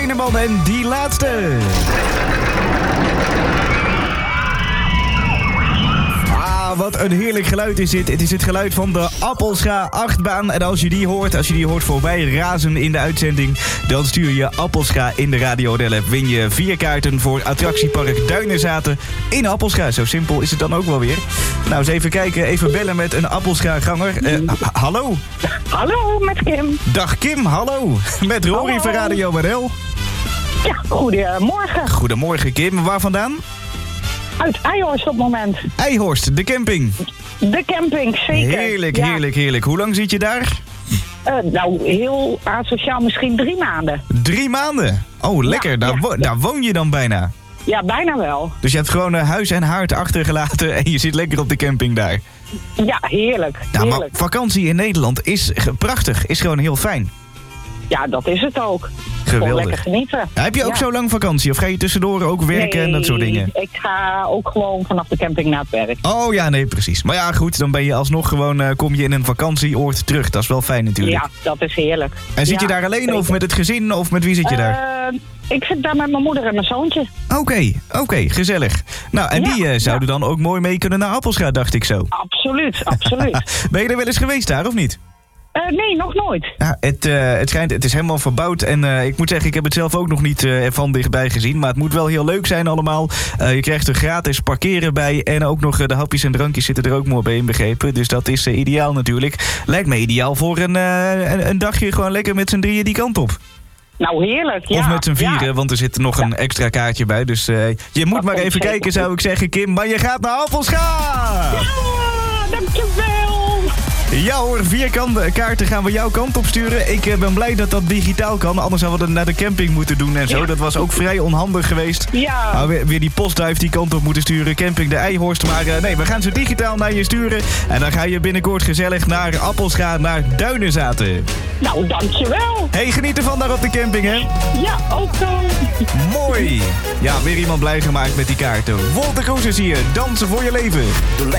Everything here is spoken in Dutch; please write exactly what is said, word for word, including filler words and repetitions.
Heineman en Die Laatste. Ah, wat een heerlijk geluid is dit. Het is het geluid van de Appelscha achtbaan. En als je die hoort, als je die hoort voorbij razen in de uitzending, dan stuur je Appelscha in de Radio Del app. Win je vier kaarten voor attractiepark Duinerzaten in Appelscha. Zo simpel is het dan ook wel weer. Nou, eens even kijken. Even bellen met een Appelscha-ganger. Uh, ha- hallo? Hallo, met Kim. Dag Kim, hallo. Met Rory Hallo. van Radio M R L. Ja, goedemorgen. Goedemorgen Kim, waar vandaan? Uit Eijhorst op het moment. Eijhorst, de camping. De camping, zeker. Heerlijk, Ja. heerlijk, heerlijk. Hoe lang zit je daar? Uh, nou, heel asociaal, misschien drie maanden. Drie maanden. Oh, lekker. Ja, daar, ja, wo- ja. daar woon je dan bijna. Ja, bijna wel. Dus je hebt gewoon uh, huis en haard achtergelaten en je zit lekker op de camping daar. Ja, heerlijk. Nou, maar heerlijk. vakantie in Nederland is ge- prachtig. Is gewoon heel fijn. Ja, dat is het ook. Gewoon Geweldig. lekker genieten. Ja, heb je ook Ja. zo lang vakantie? Of ga je tussendoor ook werken en dat soort dingen? Ik ga ook gewoon vanaf de camping naar het werk. Oh ja, nee, precies. Maar ja, goed, dan ben je alsnog gewoon, uh, kom je in een vakantieoord terug. Dat is wel fijn natuurlijk. Ja, dat is heerlijk. En zit je Ja, daar alleen zeker. of met het gezin of met wie zit je daar? Uh, ik zit daar met mijn moeder en mijn zoontje. Oké, oké, gezellig. Nou, en Ja, die uh, zouden ja. dan ook mooi mee kunnen naar Appelscha, dacht ik zo. Absoluut, absoluut. Ben je er wel eens geweest daar, of niet? Uh, nee, nog nooit. Ja, het, uh, het schijnt, het is helemaal verbouwd en uh, ik moet zeggen, ik heb het zelf ook nog niet uh, van dichtbij gezien. Maar het moet wel heel leuk zijn allemaal. Uh, je krijgt er gratis parkeren bij en ook nog uh, de hapjes en drankjes zitten er ook mooi bij inbegrepen. Dus dat is uh, ideaal natuurlijk. Lijkt me ideaal voor een, uh, een, een dagje gewoon lekker met z'n drieën die kant op. Nou, heerlijk, ja. Of met z'n vieren, ja. want er zit nog een extra kaartje bij. Dus uh, je moet Dat maar komt even zeker kijken, zou ik zeggen, Kim. Maar je gaat naar Appelscha! Ah, dankjewel! Ja hoor, vier kan- kaarten gaan we jouw kant op sturen. Ik uh, ben blij dat dat digitaal kan. Anders hadden we dat naar de camping moeten doen en zo. Ja. Dat was ook vrij onhandig geweest. Ja. Nou, weer, weer die postduif die kant op moeten sturen. Camping de Eijhorst. Maar uh, nee, we gaan ze digitaal naar je sturen. En dan ga je binnenkort gezellig naar Appelscha, naar Duinerzaten. Nou, dankjewel. Hey, geniet ervan daar op de camping, hè? Ja, ook zo. Mooi. Ja, weer iemand blij gemaakt met die kaarten. Wolter Kroes is hier. Dansen voor je leven.